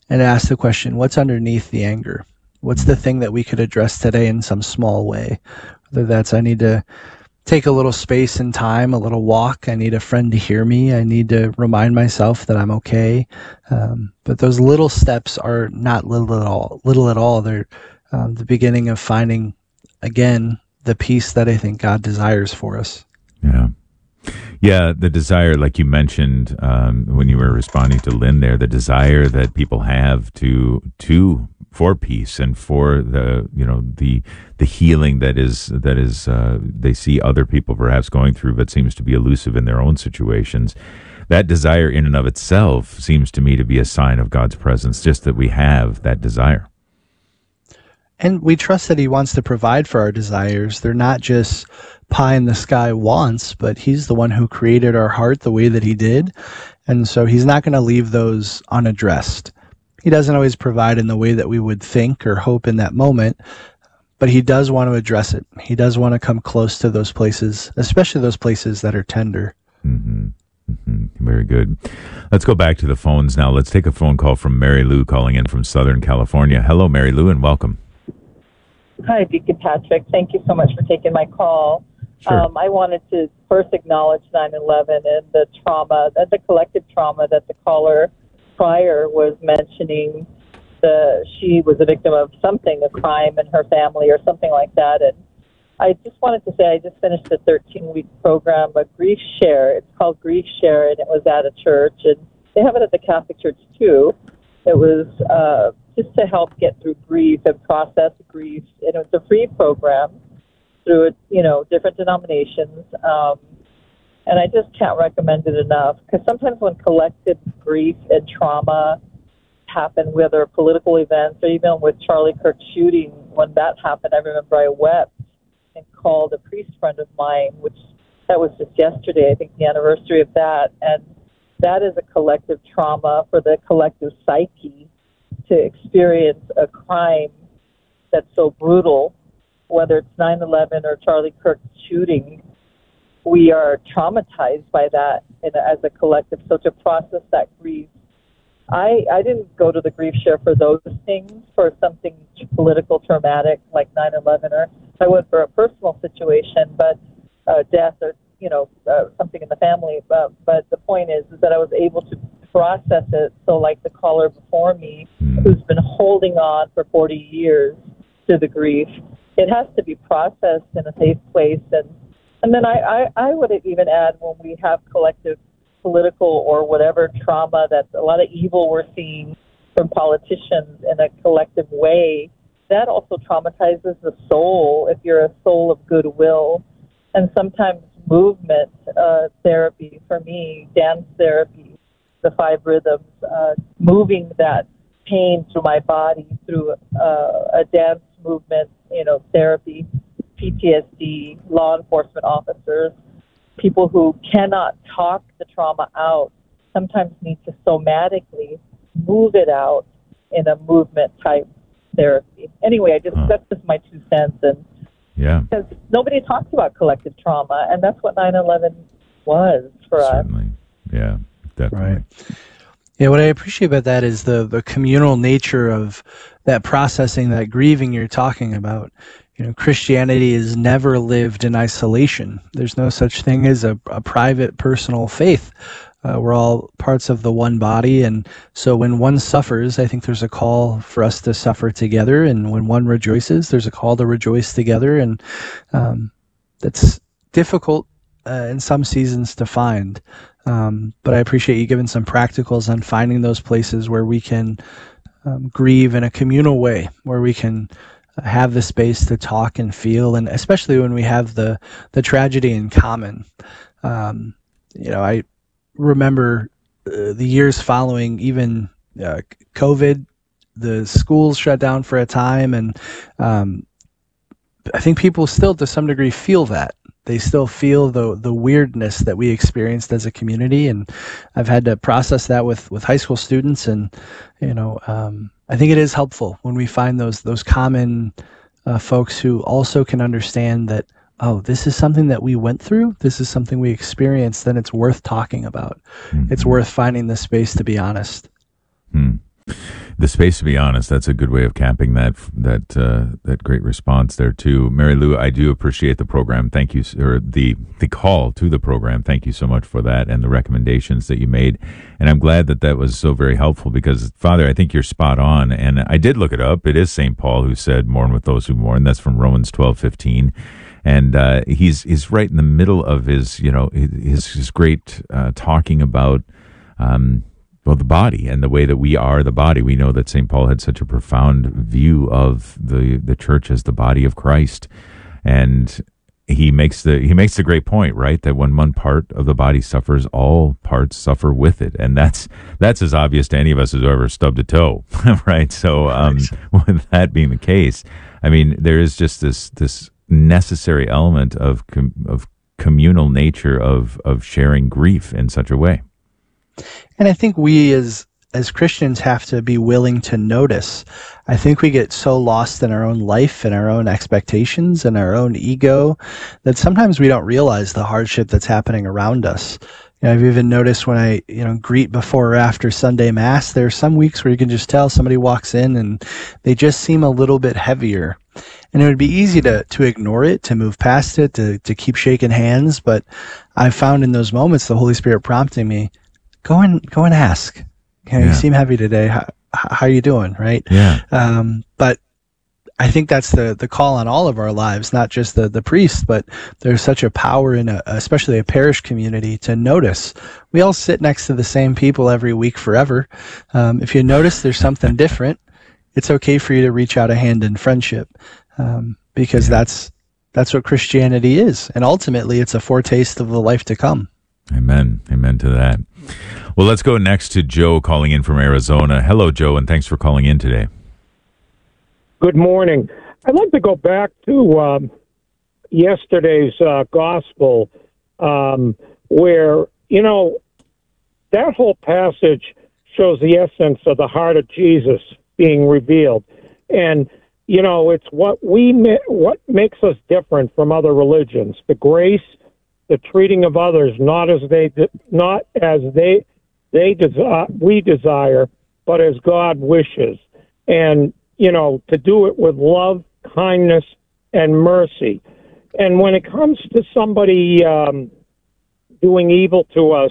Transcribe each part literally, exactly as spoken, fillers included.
and ask the question, what's underneath the anger? What's the thing that we could address today in some small way? Whether that's I need to take a little space and time, a little walk. I need a friend to hear me. I need to remind myself that I'm okay. Um, but those little steps are not little at all. Little at all. They're um, the beginning of finding, again, the peace that I think God desires for us. Yeah. Yeah, the desire, like you mentioned um, when you were responding to Lynn there, the desire that people have to to for peace and for the you know the the healing that is that is uh, they see other people perhaps going through, but seems to be elusive in their own situations. That desire, in and of itself, seems to me to be a sign of God's presence. Just that we have that desire. And we trust that he wants to provide for our desires. They're not just pie in the sky wants, but he's the one who created our heart the way that he did. And so he's not going to leave those unaddressed. He doesn't always provide in the way that we would think or hope in that moment, but he does want to address it. He does want to come close to those places, especially those places that are tender. Mm-hmm. Mm-hmm. Very good. Let's go back to the phones now. Let's take a phone call from Mary Lou calling in from Southern California. Hello, Mary Lou, and welcome. Hi, Deacon Patrick. Thank you so much for taking my call. Sure. Um, I wanted to first acknowledge nine eleven and the trauma, uh, the collective trauma that the caller prior was mentioning. The, she was a victim of something, a crime in her family or something like that. And I just wanted to say I just finished a thirteen-week program, a Grief Share. It's called Grief Share, and it was at a church. And they have it at the Catholic Church, too. It was uh, just to help get through grief and process grief. And it was a free program through, you know, different denominations. Um, and I just can't recommend it enough. Because sometimes when collective grief and trauma happen, whether political events or even with Charlie Kirk shooting, when that happened, I remember I wept and called a priest friend of mine, which that was just yesterday, I think the anniversary of that. And that is a collective trauma for the collective psyche to experience a crime that's so brutal, whether it's nine eleven or Charlie Kirk's shooting. We are traumatized by that in, as a collective. So to process that grief, I, I didn't go to the Grief Share for those things, for something political, traumatic like nine eleven, or I went for a personal situation, but uh, death or you know, uh, something in the family. But, but the point is, is that I was able to process it. So like the caller before me, who's been holding on for forty years to the grief, it has to be processed in a safe place. And, and then I, I, I would even add when we have collective political or whatever trauma, that's a lot of evil we're seeing from politicians in a collective way, that also traumatizes the soul if you're a soul of goodwill. And sometimes movement uh, therapy for me, dance therapy, the five rhythms, uh, moving that pain through my body through uh, a dance movement, you know, therapy, P T S D, law enforcement officers, people who cannot talk the trauma out, sometimes need to somatically move it out in a movement type therapy. Anyway, I just, huh. that's just my two cents. And yeah, because nobody talks about collective trauma, and that's what nine eleven was for Certainly. us. Yeah, definitely. Right. Yeah, what I appreciate about that is the the communal nature of that processing, that grieving you're talking about. You know, Christianity is never lived in isolation. There's no such thing as a, a private, personal faith. Uh, we're all parts of the one body, and so when one suffers, I think there's a call for us to suffer together, and when one rejoices, there's a call to rejoice together, and um, that's difficult uh, in some seasons to find. Um, but I appreciate you giving some practicals on finding those places where we can um, grieve in a communal way, where we can have the space to talk and feel, and especially when we have the the tragedy in common. Um, you know, I remember uh, the years following even uh, COVID, the schools shut down for a time, and um, I think people still, to some degree, feel that. They still feel the the weirdness that we experienced as a community, and I've had to process that with, with high school students. And you know, um, I think it is helpful when we find those those common uh, folks who also can understand that, oh, this is something that we went through. This is something we experienced. Then it's worth talking about. Mm-hmm. It's worth finding the space to be honest. Hmm. space to be honest. That's a good way of capping that that uh, that great response there too, Mary Lou. I do appreciate the program. Thank you, or the the call to the program. Thank you so much for that and the recommendations that you made. And I'm glad that that was so very helpful because, Father, I think you're spot on. And I did look it up. It is Saint Paul who said, "Mourn with those who mourn." That's from Romans twelve fifteen. And uh, he's he's right in the middle of his you know his his great uh, talking about. Um, Well, the body and the way that we are the body. We know that Saint Paul had such a profound view of the, the church as the body of Christ. And he makes the he makes the great point, right? That when one part of the body suffers, all parts suffer with it. And that's that's as obvious to any of us who's ever stubbed a toe, right? So um, with that being the case, I mean, there is just this this necessary element of com- of communal nature of of sharing grief in such a way. And I think we as as Christians have to be willing to notice. I think we get so lost in our own life and our own expectations and our own ego that sometimes we don't realize the hardship that's happening around us. You know, I've even noticed when I, you know, greet before or after Sunday Mass, there are some weeks where you can just tell somebody walks in and they just seem a little bit heavier. And it would be easy to to ignore it, to move past it, to to keep shaking hands. But I found in those moments the Holy Spirit prompting me, Go and go and ask. Okay, yeah. You seem heavy today. How, how are you doing? Right? Yeah. Um, but I think that's the the call on all of our lives, not just the the priest, but there's such a power in a, especially a parish community, to notice. We all sit next to the same people every week forever. Um, if you notice there's something different, it's okay for you to reach out a hand in friendship, um, because yeah. that's that's what Christianity is, and ultimately it's a foretaste of the life to come. Amen. Amen to that. Well, let's go next to Joe calling in from Arizona. Hello, Joe, and thanks for calling in today. Good morning. I'd like to go back to um, yesterday's uh, gospel um, where, you know, that whole passage shows the essence of the heart of Jesus being revealed. And, you know, it's what we what makes us different from other religions, the grace, the treating of others not as they not as they they desire we desire, but as God wishes, and you know, to do it with love, kindness, and mercy. And when it comes to somebody um, doing evil to us,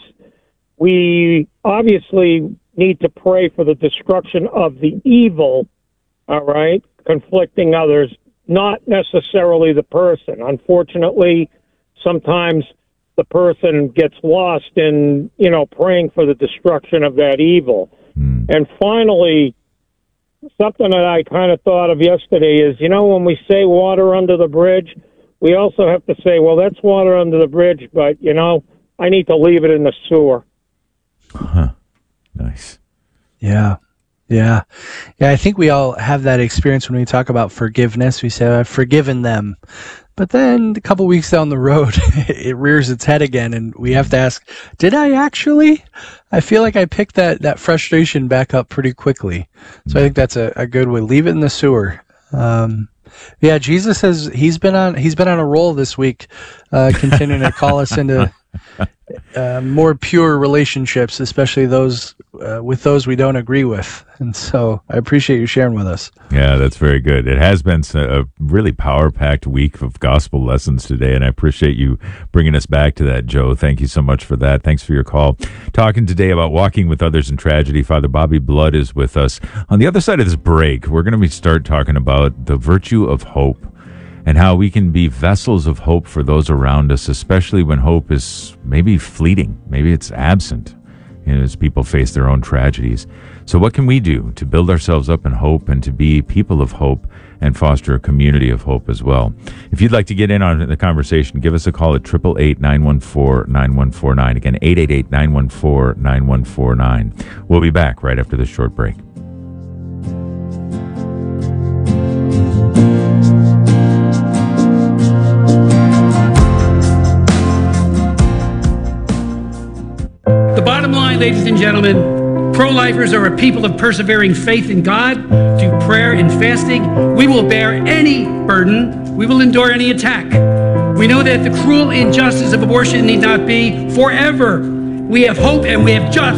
we obviously need to pray for the destruction of the evil. All right, conflicting others, not necessarily the person. Unfortunately, sometimes the person gets lost in, you know, praying for the destruction of that evil. Mm. And finally, something that I kind of thought of yesterday is, you know, when we say water under the bridge, we also have to say, well, that's water under the bridge, but, you know, I need to leave it in the sewer. Huh. Nice. Yeah. Yeah. Yeah, I think we all have that experience when we talk about forgiveness. We say, I've forgiven them. But then a couple weeks down the road, it rears its head again, and we have to ask, did I actually? I feel like I picked that, that frustration back up pretty quickly. So I think that's a, a good way. Leave it in the sewer. Um, yeah, Jesus says he's been on he's been on a roll this week, uh, continuing to call us into uh, more pure relationships, especially those uh, with those we don't agree with. And so I appreciate you sharing with us. Yeah, that's very good. It has been a really power-packed week of gospel lessons today, and I appreciate you bringing us back to that, Joe. Thank you so much for that. Thanks for your call. Talking today about walking with others in tragedy. Father Bobby Blood is with us. On the other side of this break, we're going to start talking about the virtue of hope and how we can be vessels of hope for those around us, especially when hope is maybe fleeting, maybe it's absent, you know, as people face their own tragedies. So what can we do to build ourselves up in hope and to be people of hope and foster a community of hope as well? If you'd like to get in on the conversation, give us a call at eight eight eight, nine one four, nine one four nine. Again, eight eight eight, nine one four, nine one four nine. We'll be back right after this short break. The bottom line, ladies and gentlemen, pro-lifers are a people of persevering faith in God, through prayer and fasting. We will bear any burden. We will endure any attack. We know that the cruel injustice of abortion need not be forever. We have hope and we have just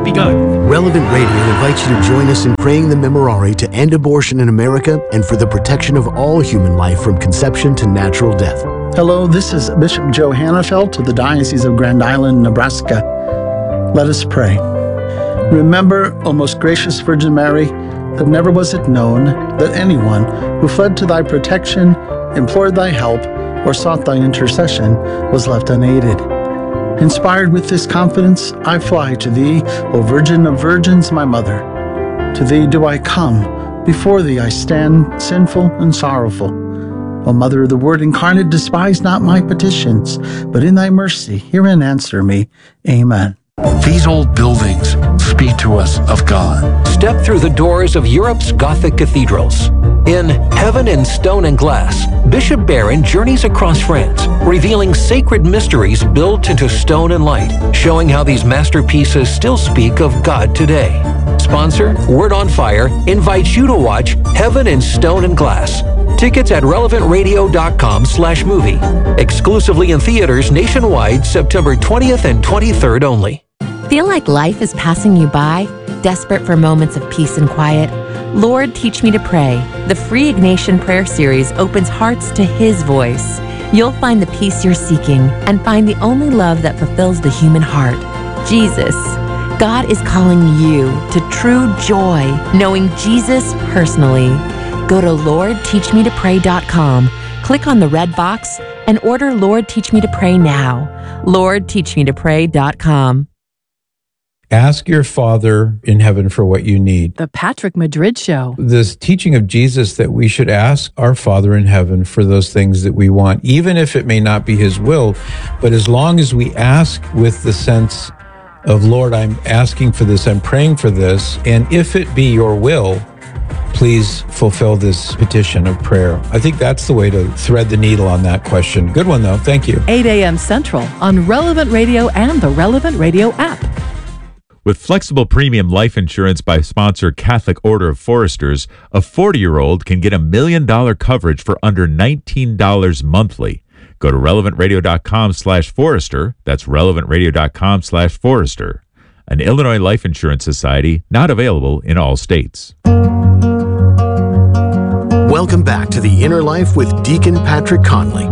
begun. Relevant Radio invites you to join us in praying the Memorare to end abortion in America and for the protection of all human life from conception to natural death. Hello, this is Bishop Joe Hannafelt of the Diocese of Grand Island, Nebraska. Let us pray. Remember, O most gracious Virgin Mary, that never was it known that anyone who fled to thy protection, implored thy help, or sought thy intercession was left unaided. Inspired with this confidence, I fly to thee, O Virgin of Virgins, my Mother. To thee do I come, before thee I stand, sinful and sorrowful. O Mother of the Word incarnate, despise not my petitions, but in thy mercy hear and answer me. Amen. These old buildings speak to us of God. Step through the doors of Europe's Gothic cathedrals. In Heaven in Stone and Glass, Bishop Barron journeys across France, revealing sacred mysteries built into stone and light, showing how these masterpieces still speak of God today. Sponsor, Word on Fire, invites you to watch Heaven in Stone and Glass. Tickets at relevant radio dot com slash movie. Exclusively in theaters nationwide, September twentieth and twenty-third only. Feel like life is passing you by? Desperate for moments of peace and quiet? Lord, Teach Me to Pray. The free Ignatian Prayer Series opens hearts to His voice. You'll find the peace you're seeking and find the only love that fulfills the human heart, Jesus. God is calling you to true joy, knowing Jesus personally. Go to lord teach me to pray dot com, click on the red box, and order Lord Teach Me to Pray now. lord teach me to pray dot com. Ask your Father in heaven for what you need. The Patrick Madrid Show. This teaching of Jesus that we should ask our Father in heaven for those things that we want, even if it may not be His will. But as long as we ask with the sense of, Lord, I'm asking for this, I'm praying for this, and if it be your will, please fulfill this petition of prayer. I think that's the way to thread the needle on that question. Good one, though. Thank you. eight a.m. Central on Relevant Radio and the Relevant Radio app. With flexible premium life insurance by sponsor Catholic Order of Foresters, a forty-year-old can get a million dollar coverage for under nineteen dollars monthly. Go to relevant radio dot com slash forester. That's relevant radio dot com slash forester. An Illinois Life Insurance Society, not available in all states. Welcome back to The Inner Life with Deacon Patrick Conley.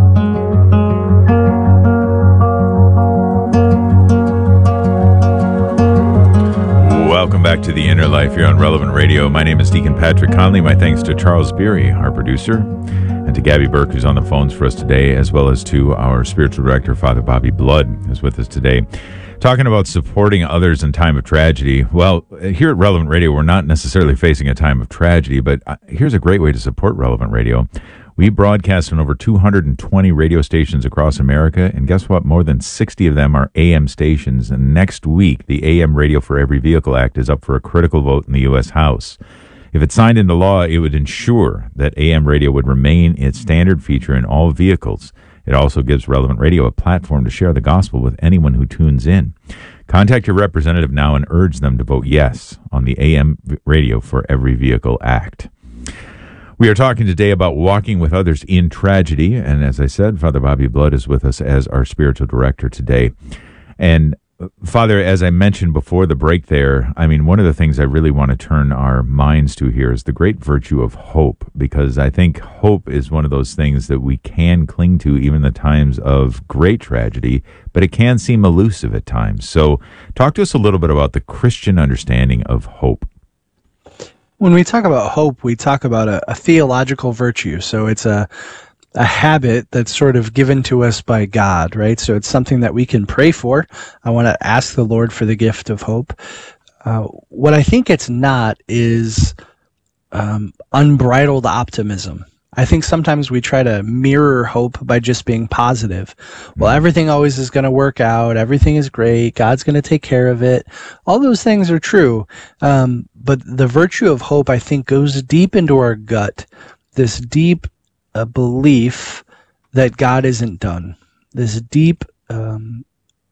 Welcome back to The Inner Life here on Relevant Radio. My name is Deacon Patrick Conley. My thanks to Charles Beery, our producer, and to Gabby Burke, who's on the phones for us today, as well as to our spiritual director, Father Bobby Blood, who's with us today. Talking about supporting others in time of tragedy. Well, here at Relevant Radio, we're not necessarily facing a time of tragedy, but here's a great way to support Relevant Radio. We broadcast on over two hundred twenty radio stations across America, and guess what? More than sixty of them are A M stations, and next week, the A M Radio for Every Vehicle Act is up for a critical vote in the U S House. If it's signed into law, it would ensure that A M radio would remain its standard feature in all vehicles. It also gives Relevant Radio a platform to share the gospel with anyone who tunes in. Contact your representative now and urge them to vote yes on the A M Radio for Every Vehicle Act. We are talking today about walking with others in tragedy, and as I said, Father Bobby Blood is with us as our spiritual director today. And Father, as I mentioned before the break there, I mean, one of the things I really want to turn our minds to here is the great virtue of hope, because I think hope is one of those things that we can cling to even in the times of great tragedy, but it can seem elusive at times. So talk to us a little bit about the Christian understanding of hope. When we talk about hope, we talk about a, a theological virtue. So it's a a habit that's sort of given to us by God, right? So it's something that we can pray for. I want to ask the Lord for the gift of hope. Uh, what I think it's not is um, unbridled optimism. I think sometimes we try to mirror hope by just being positive. Well, everything always is going to work out. Everything is great. God's going to take care of it. All those things are true. Um, but the virtue of hope, I think, goes deep into our gut. This deep uh, belief that God isn't done. This deep um,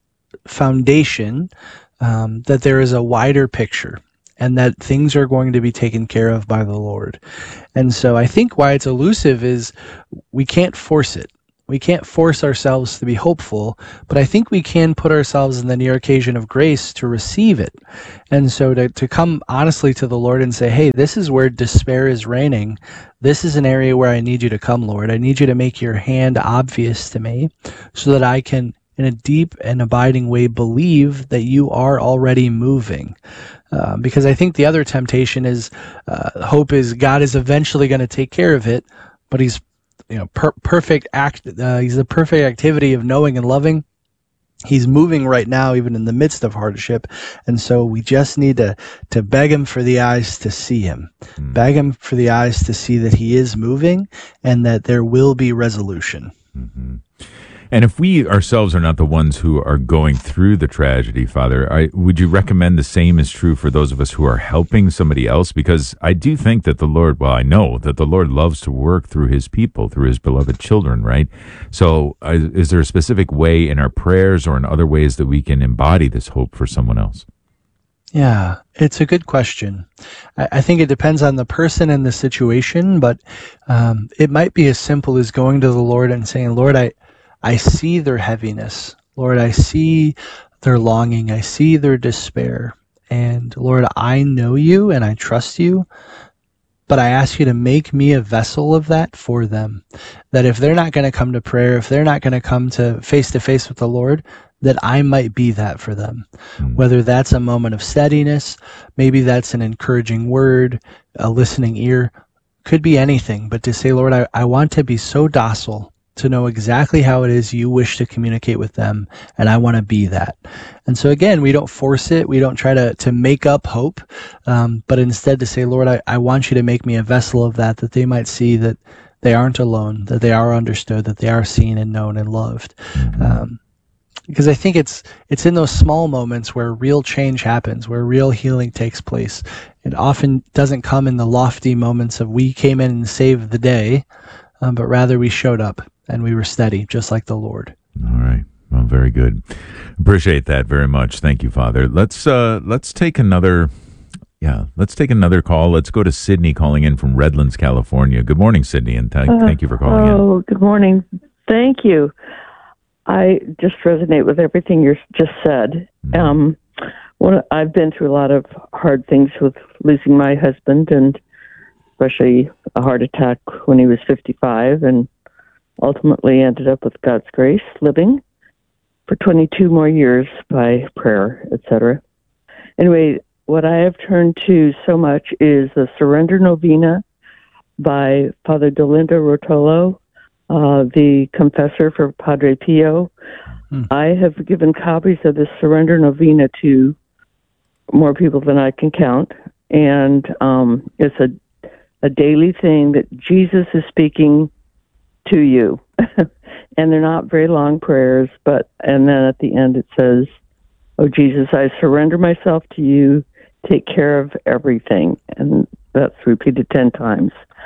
foundation um, that there is a wider picture, and that things are going to be taken care of by the Lord. And so I think why it's elusive is we can't force it. We can't force ourselves to be hopeful, but I think we can put ourselves in the near occasion of grace to receive it. And so to, to come honestly to the Lord and say, hey, this is where despair is reigning. This is an area where I need you to come, Lord. I need you to make your hand obvious to me so that I can, in a deep and abiding way, believe that you are already moving. Uh, because I think the other temptation is uh, hope is God is eventually going to take care of it, but he's you know per- perfect act. Uh, he's the perfect activity of knowing and loving. He's moving right now, even in the midst of hardship, and so we just need to to beg him for the eyes to see him, mm. beg him for the eyes to see that he is moving and that there will be resolution. Mm-hmm. And if we ourselves are not the ones who are going through the tragedy, Father, I, would you recommend the same is true for those of us who are helping somebody else? Because I do think that the Lord, well, I know that the Lord loves to work through his people, through his beloved children, right? So uh, is there a specific way in our prayers or in other ways that we can embody this hope for someone else? Yeah, it's a good question. I, I think it depends on the person and the situation, but um, it might be as simple as going to the Lord and saying, Lord, I I see their heaviness. Lord, I see their longing. I see their despair. And Lord, I know you and I trust you, but I ask you to make me a vessel of that for them. That if they're not going to come to prayer, if they're not going to come to face to face with the Lord, that I might be that for them. Mm. Whether that's a moment of steadiness, maybe that's an encouraging word, a listening ear, could be anything. But to say, Lord, I, I want to be so docile to know exactly how it is you wish to communicate with them, and I want to be that. And so again, we don't force it. We don't try to, to make up hope, um, but instead to say, Lord, I, I want you to make me a vessel of that, that they might see that they aren't alone, that they are understood, that they are seen and known and loved. Um, because I think it's it's in those small moments where real change happens, where real healing takes place. It often doesn't come in the lofty moments of we came in and saved the day, um, but rather we showed up and we were steady, just like the Lord. All right. Well, very good. Appreciate that very much. Thank you, Father. Let's uh, let's take another. Yeah, let's take another call. Let's go to Sydney calling in from Redlands, California. Good morning, Sydney, and th- uh, thank you for calling oh, in. Oh, good morning. Thank you. I just resonate with everything you just said. Mm. Um, one, I've been through a lot of hard things with losing my husband, and especially a heart attack when he was fifty-five, and ultimately ended up with God's grace, living for twenty-two more years by prayer, et cetera. Anyway, what I have turned to so much is the Surrender Novena by Father Delinda Rotolo, uh, the confessor for Padre Pio. Hmm. I have given copies of the Surrender Novena to more people than I can count, and um, it's a, a daily thing that Jesus is speaking to you. And they're not very long prayers, but, and then at the end it says, oh, Jesus, I surrender myself to you. Take care of everything. And that's repeated ten times.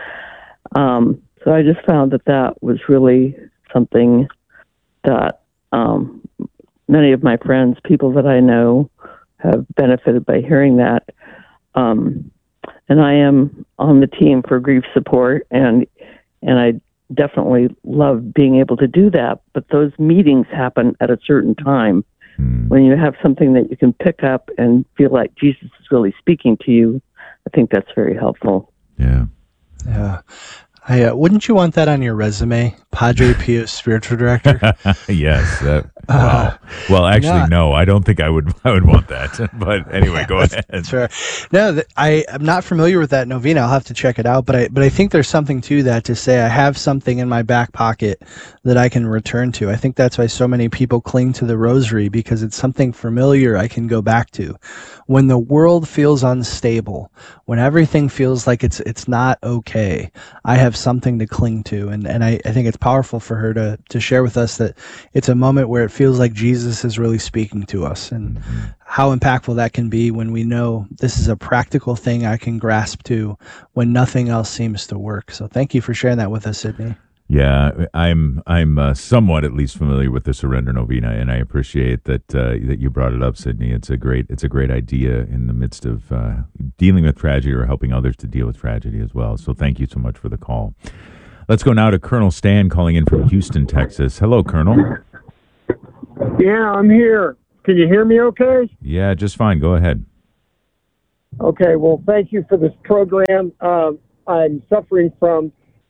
Um, so I just found that that was really something that um, many of my friends, people that I know, have benefited by hearing that. Um, and I am on the team for grief support, and and I definitely love being able to do that. But those meetings happen at a certain time. Mm. When you have something that you can pick up and feel like Jesus is really speaking to you, I think that's very helpful. Yeah. Yeah. I, uh, wouldn't you want that on your resume? Padre Pio, spiritual director? Yes. That, wow. Uh, well, actually, not, no, I don't think I would I would want that. But anyway, go ahead. That's fair. No, th- I am not familiar with that novena. I'll have to check it out. But I but I think there's something to that, to say I have something in my back pocket that I can return to. I think that's why so many people cling to the rosary, because it's something familiar I can go back to. When the world feels unstable, when everything feels like it's it's not okay, I have something to cling to. And, and I, I think it's powerful for her to, to share with us that it's a moment where it feels like Jesus is really speaking to us, and how impactful that can be when we know this is a practical thing I can grasp to when nothing else seems to work. So thank you for sharing that with us, Sydney. Yeah, I'm I'm uh, somewhat at least familiar with the Surrender Novena, and I appreciate that uh, that you brought it up, Sydney. It's a great it's a great idea in the midst of uh, dealing with tragedy or helping others to deal with tragedy as well. So thank you so much for the call. Let's go now to Colonel Stan calling in from Houston, Texas. Hello, Colonel. Yeah, I'm here. Can you hear me okay? Yeah, just fine. Go ahead. Okay, well, thank you for this program. Um, I'm suffering from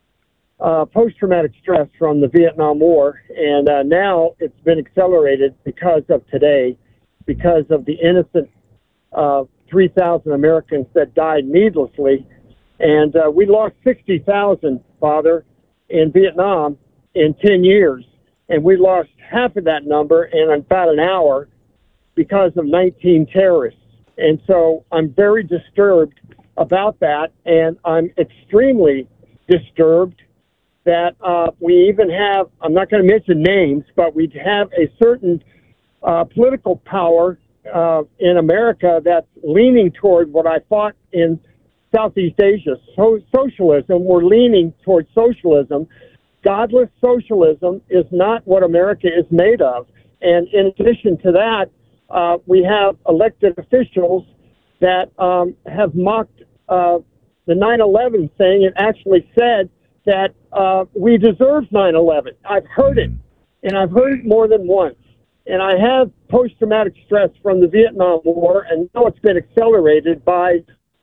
uh, post-traumatic stress from the Vietnam War, and uh, now it's been accelerated because of today, because of the innocent uh, three thousand Americans that died needlessly. And uh, we lost sixty thousand, Father, in Vietnam in ten years. And we lost half of that number in about an hour because of nineteen terrorists. And so I'm very disturbed about that. And I'm extremely disturbed that uh, we even have, I'm not going to mention names, but we have a certain uh, political power uh, in America that's leaning toward what I fought in Southeast Asia, so socialism. We're leaning towards socialism. Godless socialism is not what America is made of. And in addition to that, uh, we have elected officials that um, have mocked uh, the nine eleven thing and actually said that uh, we deserve nine eleven. I've heard it, and I've heard it more than once. And I have post-traumatic stress from the Vietnam War, and now it's been accelerated by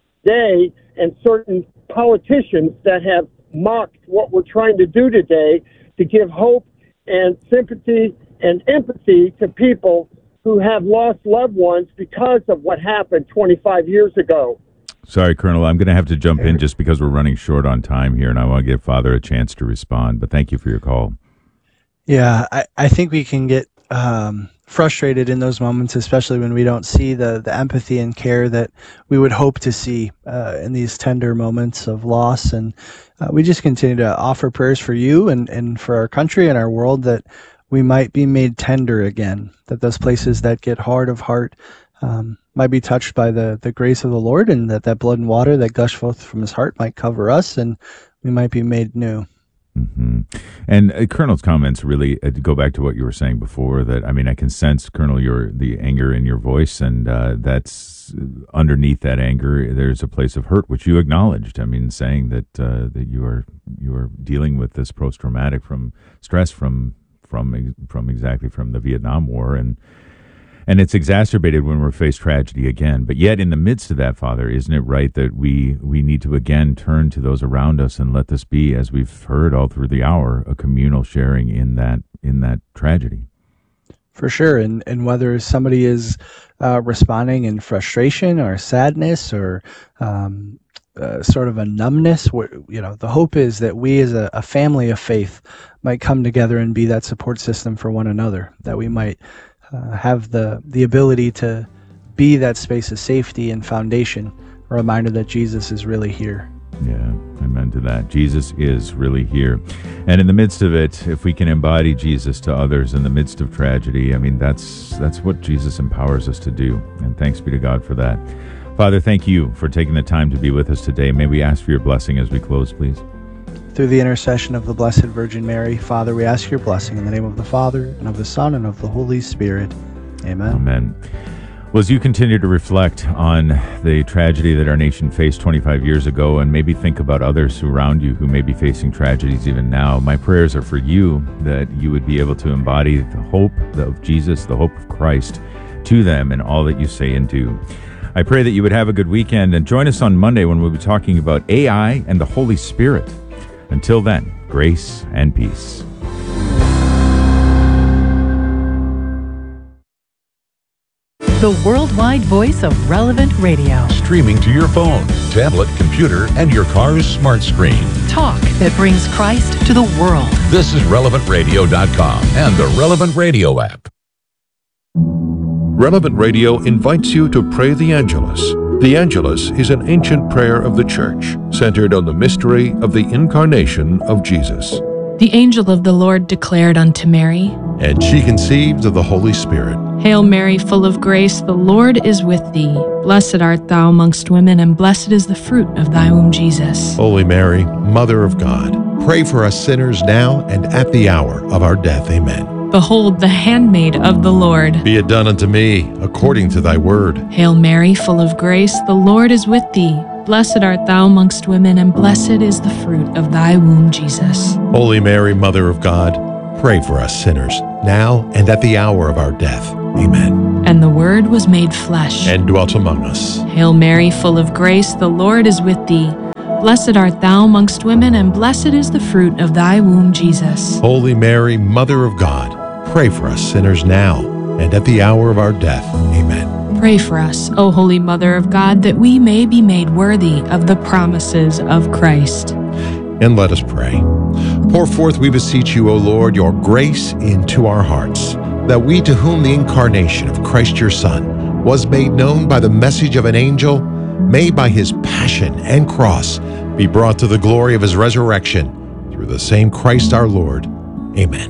day and certain politicians that have mocked what we're trying to do today to give hope and sympathy and empathy to people who have lost loved ones because of what happened twenty-five years ago. Sorry, Colonel, I'm going to have to jump in just because we're running short on time here, and I want to give Father a chance to respond. But thank you for your call. Yeah, I, I think we can get um, frustrated in those moments, especially when we don't see the, the empathy and care that we would hope to see uh, in these tender moments of loss. And uh, we just continue to offer prayers for you and, and for our country and our world, that we might be made tender again, that those places that get hard of heart um, might be touched by the, the grace of the Lord, and that that blood and water that gush forth from his heart might cover us, and we might be made new. Mm-hmm. And uh, Colonel's comments really uh, go back to what you were saying before, that, I mean, I can sense, Colonel, your the anger in your voice, and uh, that's underneath that anger, there's a place of hurt, which you acknowledged. I mean, saying that uh, that you are you are dealing with this post-traumatic from stress from from from exactly from the Vietnam War, and and it's exacerbated when we're faced tragedy again. But yet, in the midst of that, Father, isn't it right that we we need to again turn to those around us and let this be, as we've heard all through the hour, a communal sharing in that in that tragedy? For sure. And and whether somebody is uh, responding in frustration or sadness or um, uh, sort of a numbness, where, you know, the hope is that we as a, a family of faith might come together and be that support system for one another, that we might uh, have the, the ability to be that space of safety and foundation, a reminder that Jesus is really here. Yeah, amen to that. Jesus is really here. And in the midst of it, if we can embody Jesus to others in the midst of tragedy, I mean, that's that's what Jesus empowers us to do. And thanks be to God for that. Father, thank you for taking the time to be with us today. May we ask for your blessing as we close, please. Through the intercession of the Blessed Virgin Mary, Father, we ask your blessing in the name of the Father, and of the Son, and of the Holy Spirit. Amen. Amen. Well, as you continue to reflect on the tragedy that our nation faced twenty-five years ago, and maybe think about others around you who may be facing tragedies even now, my prayers are for you, that you would be able to embody the hope of Jesus, the hope of Christ, to them in all that you say and do. I pray that you would have a good weekend, and join us on Monday when we'll be talking about A I and the Holy Spirit. Until then, grace and peace. The worldwide voice of Relevant Radio. Streaming to your phone, tablet, computer, and your car's smart screen. Talk that brings Christ to the world. This is relevant radio dot com and the Relevant Radio app. Relevant Radio invites you to pray the Angelus. The Angelus is an ancient prayer of the Church, centered on the mystery of the incarnation of Jesus. The angel of the Lord declared unto Mary, And she conceived of the Holy Spirit. Hail Mary, full of grace, the Lord is with thee. Blessed art thou amongst women, and blessed is the fruit of thy womb, Jesus. Holy Mary, Mother of God, pray for us sinners now and at the hour of our death. Amen. Behold, the handmaid of the Lord. Be it done unto me according to thy word. Hail Mary, full of grace, the Lord is with thee. Blessed art thou amongst women, and blessed is the fruit of thy womb, Jesus. Holy Mary, Mother of God, pray for us sinners, now and at the hour of our death. Amen. And the Word was made flesh, and dwelt among us. Hail Mary, full of grace, the Lord is with thee. Blessed art thou amongst women, and blessed is the fruit of thy womb, Jesus. Holy Mary, Mother of God, pray for us sinners now and at the hour of our death. Amen. Pray for us, O Holy Mother of God, that we may be made worthy of the promises of Christ. And let us pray. Pour forth, we beseech you, O Lord, your grace into our hearts, that we, to whom the incarnation of Christ your Son was made known by the message of an angel, may by his passion and cross be brought to the glory of his resurrection, through the same Christ our Lord. Amen.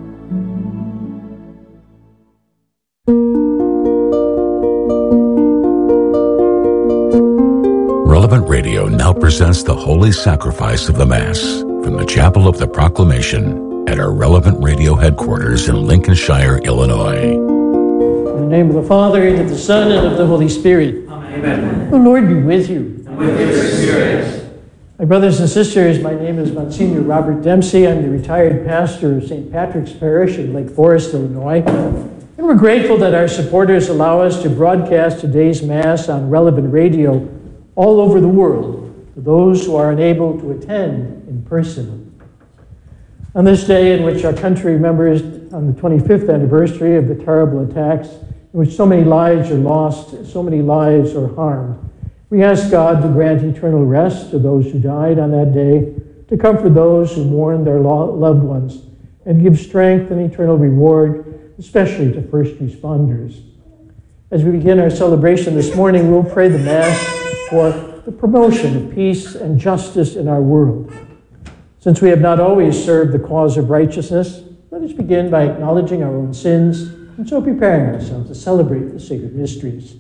Relevant Radio now presents the Holy Sacrifice of the Mass from the Chapel of the Proclamation at our Relevant Radio headquarters in Lincolnshire, Illinois. In the name of the Father, and of the Son, and of the Holy Spirit. Amen. The Lord be with you. And with your spirit. My brothers and sisters, my name is Monsignor Robert Dempsey. I'm the retired pastor of Saint Patrick's Parish in Lake Forest, Illinois. And we're grateful that our supporters allow us to broadcast today's Mass on Relevant Radio all over the world to those who are unable to attend in person. On this day in which our country remembers on the twenty-fifth anniversary of the terrible attacks in which so many lives are lost, so many lives are harmed, we ask God to grant eternal rest to those who died on that day, to comfort those who mourn their loved ones, and give strength and eternal reward, especially to first responders. As we begin our celebration this morning, we'll pray the Mass for the promotion of peace and justice in our world. Since we have not always served the cause of righteousness, let us begin by acknowledging our own sins and so preparing ourselves to celebrate the sacred mysteries.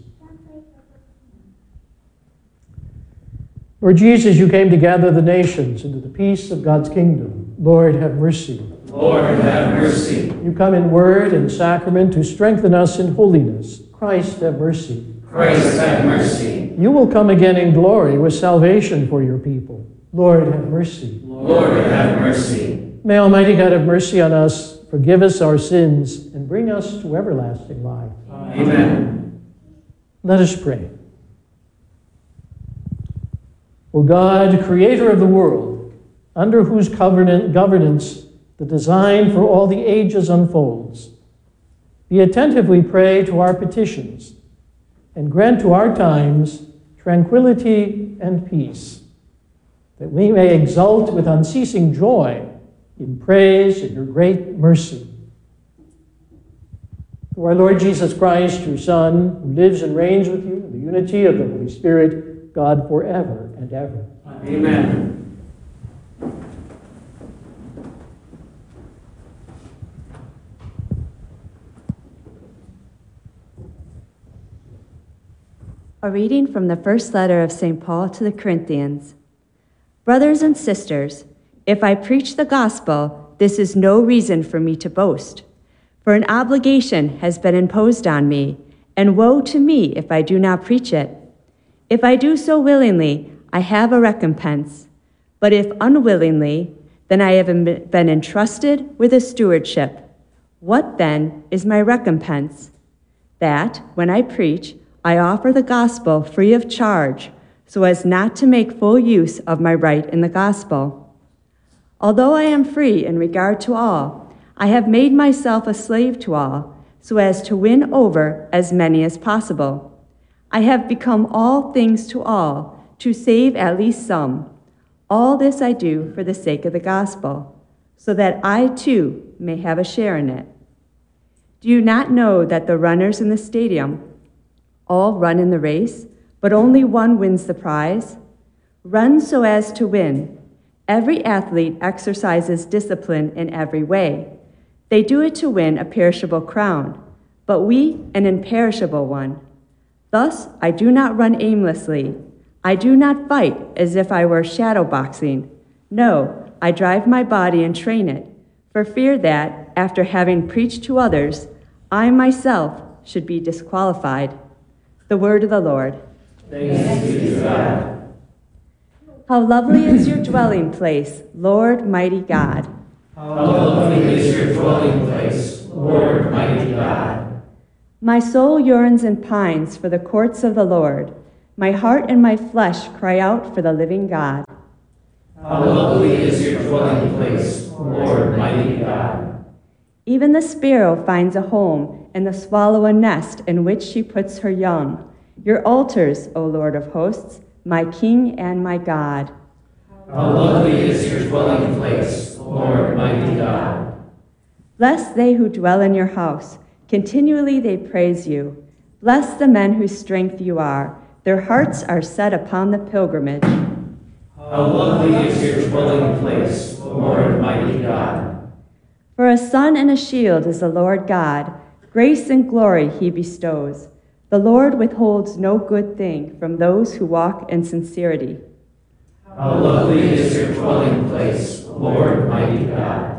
Lord Jesus, you came to gather the nations into the peace of God's kingdom. Lord, have mercy. Lord, have mercy. You come in word and sacrament to strengthen us in holiness. Christ, have mercy. Christ, have mercy. You will come again in glory with salvation for your people. Lord, have mercy. Lord, have mercy. May Almighty God have mercy on us, forgive us our sins, and bring us to everlasting life. Amen. Let us pray. O God, creator of the world, under whose governance the design for all the ages unfolds, be attentive, we pray, to our petitions, and grant to our times tranquility and peace, that we may exult with unceasing joy in praise of your great mercy. Through our Lord Jesus Christ, your Son, who lives and reigns with you in the unity of the Holy Spirit, God forever and ever. Amen. A reading from the first letter of Saint Paul to the Corinthians. Brothers and sisters, if I preach the gospel, this is no reason for me to boast. For an obligation has been imposed on me, and woe to me if I do not preach it. If I do so willingly, I have a recompense. But if unwillingly, then I have been entrusted with a stewardship. What then is my recompense? That, when I preach, I offer the gospel free of charge, so as not to make full use of my right in the gospel. Although I am free in regard to all, I have made myself a slave to all, so as to win over as many as possible. I have become all things to all, to save at least some. All this I do for the sake of the gospel, so that I too may have a share in it. Do you not know that the runners in the stadium all run in the race, but only one wins the prize? Run so as to win. Every athlete exercises discipline in every way. They do it to win a perishable crown, but we an imperishable one. Thus I do not run aimlessly. I do not fight as if I were shadowboxing. No, I drive my body and train it, for fear that, after having preached to others, I myself should be disqualified. The word of the Lord. Thanks be to God. How lovely is your dwelling place, Lord mighty God. How lovely is your dwelling place, Lord mighty God. My soul yearns and pines for the courts of the Lord. My heart and my flesh cry out for the living God. How lovely is your dwelling place, Lord mighty God. Even the sparrow finds a home, and the swallow a nest in which she puts her young. Your altars, O Lord of hosts, my King and my God. How lovely is your dwelling place, Lord mighty God. Bless they who dwell in your house. Continually they praise you. Bless the men whose strength you are. Their hearts are set upon the pilgrimage. How lovely is your dwelling place, Lord mighty God. For a sun and a shield is the Lord God. Grace and glory he bestows. The Lord withholds no good thing from those who walk in sincerity. How lovely is your dwelling place, Lord mighty God.